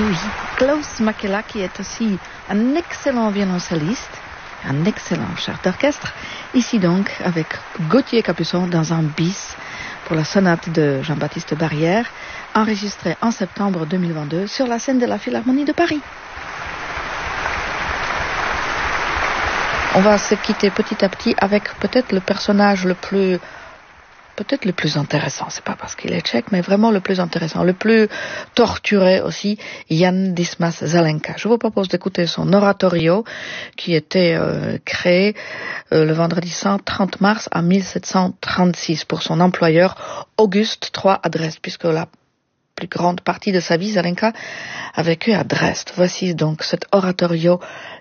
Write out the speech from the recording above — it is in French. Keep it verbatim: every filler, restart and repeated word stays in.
oui, Klaus Makela, qui est aussi un excellent violoncelliste, un excellent chef d'orchestre, ici donc avec Gauthier Capuçon dans un bis pour la sonate de Jean-Baptiste Barrière, enregistrée en septembre deux mille vingt-deux sur la scène de la Philharmonie de Paris. On va se quitter petit à petit avec peut-être le personnage le plus, peut-être le plus intéressant, c'est pas parce qu'il est tchèque, mais vraiment le plus intéressant, le plus torturé aussi, Jan Dismas Zelenka. Je vous propose d'écouter son oratorio qui était euh, créé euh, le vendredi saint trente mars à mille sept cent trente-six pour son employeur Auguste trois à Dresde, puisque la plus grande partie de sa vie, Zelenka a vécu à Dresde. Voici donc cet oratorio